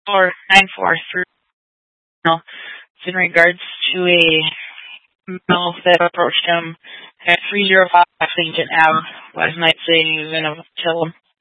494 know, in regards to a male that approached him at 305 Clinton Ave last night saying he was going to kill him.